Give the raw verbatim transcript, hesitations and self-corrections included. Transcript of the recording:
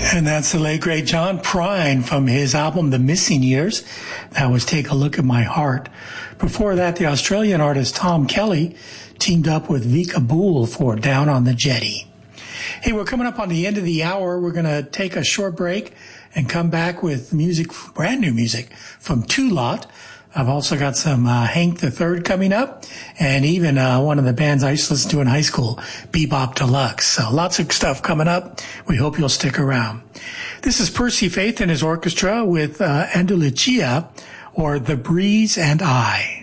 And that's the late, great John Prine from his album, The Missing Years. That was Take a Look at My Heart. Before that, the Australian artist Tom Kelly teamed up with Vika Boole for Down on the Jetty. Hey, we're coming up on the end of the hour. We're going to take a short break and come back with music, brand new music from Two Lot. I've also got some uh, Hank the Third coming up, and even uh, one of the bands I used to listen to in high school, Bebop Deluxe. So lots of stuff coming up. We hope you'll stick around. This is Percy Faith and his orchestra with uh, Andalucia, or The Breeze and I.